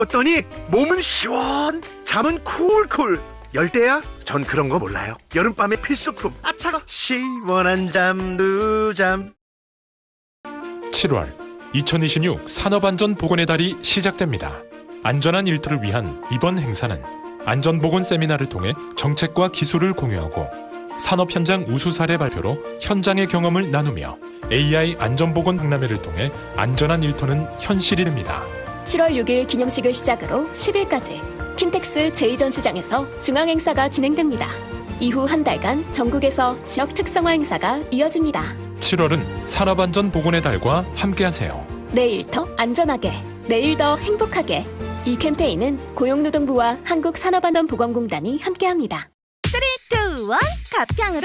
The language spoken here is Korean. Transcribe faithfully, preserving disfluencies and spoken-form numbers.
어떠니? 몸은 시원, 잠은 쿨쿨. 열대야? 전 그런 거 몰라요. 여름밤의 필수품. 아차가 시원한 잠, 누잠. 칠월, 이천이십육 산업안전보건의 달이 시작됩니다. 안전한 일터를 위한 이번 행사는 안전보건 세미나를 통해 정책과 기술을 공유하고 산업 현장 우수 사례 발표로 현장의 경험을 나누며 에이아이 안전보건 박람회를 통해 안전한 일터는 현실이 됩니다. 칠월 육일 기념식을 시작으로 십일까지 킨텍스 제이 전시장에서 중앙행사가 진행됩니다. 이후 한 달간 전국에서 지역 특성화 행사가 이어집니다. 칠월은 산업안전보건의 달과 함께하세요. 내일 더 안전하게, 내일 더 행복하게. 이 캠페인은 고용노동부와 한국산업안전보건공단이 함께합니다. 삼, 이, 일, 가평으로